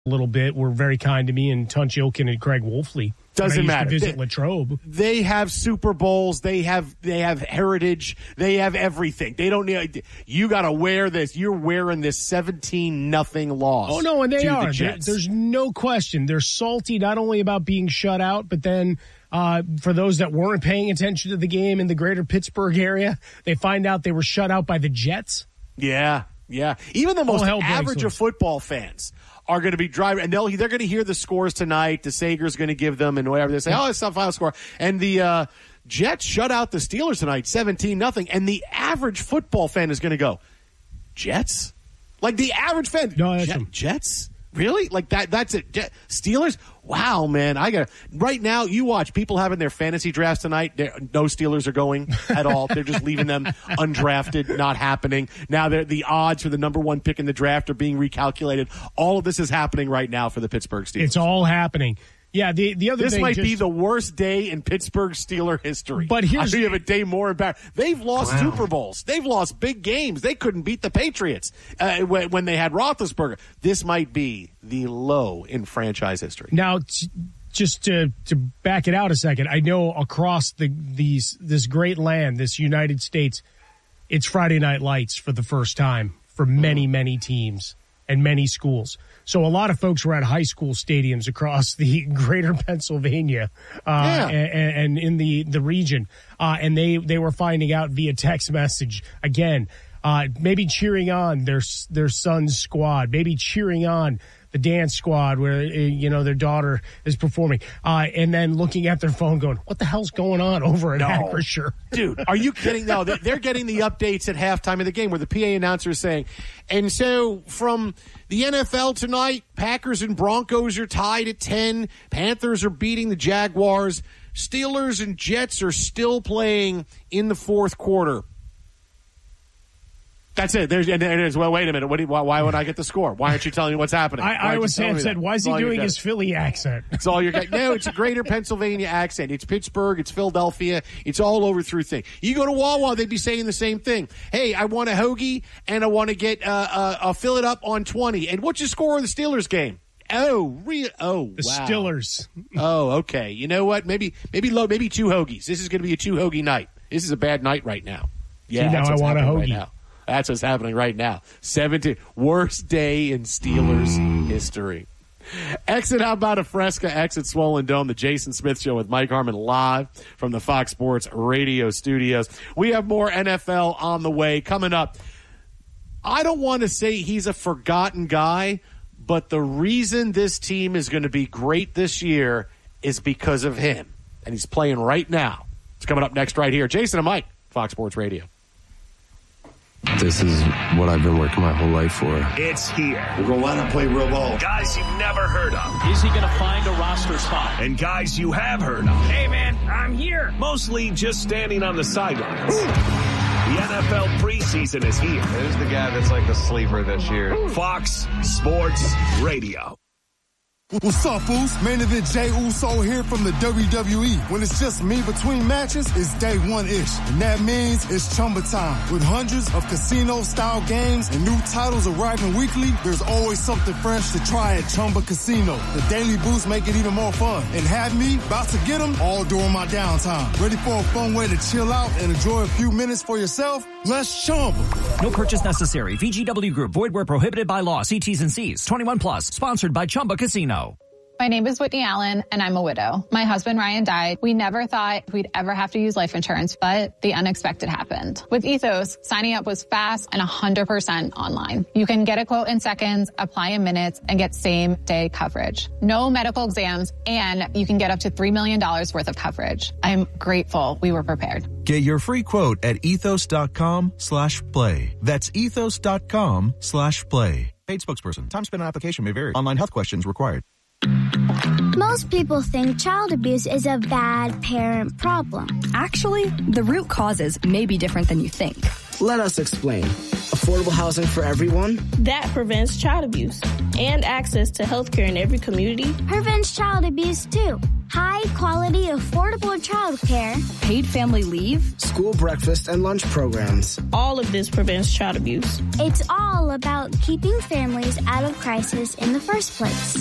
little bit were very kind to me, and Tunch Ilkin and Craig Wolfley. Doesn't matter. To visit Latrobe. They have Super Bowls. They have heritage. They have everything. They don't need. You got to wear this. You're wearing this 17-0 loss. Oh no, and they are. The There's no question. They're salty not only about being shut out, but then for those that weren't paying attention to the game in the greater Pittsburgh area, they find out they were shut out by the Jets. Yeah. Even the most average of football fans are going to be driving, and they're going to hear the scores tonight. The Sager's going to give them, and whatever they say, it's not final score. And the Jets shut out the Steelers tonight, 17-0. And the average football fan is going to go, Jets? Like the average fan, no, Jets? Really? Like that's it. Steelers? Wow, man. Right now, you watch people having their fantasy drafts tonight. No Steelers are going at all. They're just leaving them undrafted, not happening. Now the odds for the number one pick in the draft are being recalculated. All of this is happening right now for the Pittsburgh Steelers. It's all happening. Yeah, the other this thing might be the worst day in Pittsburgh Steeler history. But here's you have a day more embarrassing. They've lost Super Bowls. They've lost big games. They couldn't beat the Patriots when they had Roethlisberger. This might be the low in franchise history. Now, just to back it out a second, I know across this great land, this United States, it's Friday Night Lights for the first time for many, many teams and many schools. So a lot of folks were at high school stadiums across the greater Pennsylvania and in the region. And they were finding out via text message, again, maybe cheering on their son's squad, maybe cheering on the dance squad where, their daughter is performing, and then looking at their phone going, what the hell's going on over at Acrisure? Dude, are you kidding? No, they're getting the updates at halftime of the game where the PA announcer is saying, and so from the NFL tonight, Packers and Broncos are tied at 10. Panthers are beating the Jaguars. Steelers and Jets are still playing in the fourth quarter. That's it. There it is. Well, wait a minute. Why would I get the score? Why aren't you telling me what's happening? I was said, why is he doing his Philly accent? It's all you're getting. No, it's a greater Pennsylvania accent. It's Pittsburgh. It's Philadelphia. It's all over through thing. You go to Wawa, they'd be saying the same thing. Hey, I want a hoagie and I want to get fill it up on 20. And what's your score of the Steelers game? Oh, the wow. Steelers. Oh, okay. You know what? Maybe two hoagies. This is going to be a 2 hoagie night. This is a bad night right now. Yeah, now I want a hoagie. Right now. That's what's happening right now. 17, worst day in Steelers history. Exit How About a Fresca, exit Swollen Dome, the Jason Smith Show with Mike Harmon live from the Fox Sports Radio studios. We have more NFL on the way coming up. I don't want to say he's a forgotten guy, but the reason this team is going to be great this year is because of him. And he's playing right now. It's coming up next right here. Jason and Mike, Fox Sports Radio. This is what I've been working my whole life for. It's here. We're going to line up, play real ball. Guys you've never heard of. Is he going to find a roster spot? And guys you have heard of. Hey, man, I'm here. Mostly just standing on the sidelines. The NFL preseason is here. Who's the guy that's like the sleeper this year? Fox Sports Radio. What's up, Foos? Main event Jey Uso here from the WWE. When it's just me between matches, it's day one-ish. And that means it's Chumba time. With hundreds of casino-style games and new titles arriving weekly, there's always something fresh to try at Chumba Casino. The daily boosts make it even more fun. And have me about to get them all during my downtime. Ready for a fun way to chill out and enjoy a few minutes for yourself? Let's Chumba. No purchase necessary. VGW Group. Void where prohibited by law. See T's and C's. 21 plus. Sponsored by Chumba Casino. My name is Whitney Allen, and I'm a widow. My husband, Ryan, died. We never thought we'd ever have to use life insurance, but the unexpected happened. With Ethos, signing up was fast and 100% online. You can get a quote in seconds, apply in minutes, and get same-day coverage. No medical exams, and you can get up to $3 million worth of coverage. I'm grateful we were prepared. Get your free quote at ethos.com/play. That's ethos.com/play. Paid spokesperson. Time spent on application may vary. Online health questions required. Most people think child abuse is a bad parent problem. Actually, the root causes may be different than you think. Let us explain. A affordable housing for everyone. That prevents child abuse. And access to health care in every community. Prevents child abuse, too. High quality, affordable child care. Paid family leave. School breakfast and lunch programs. All of this prevents child abuse. It's all about keeping families out of crisis in the first place.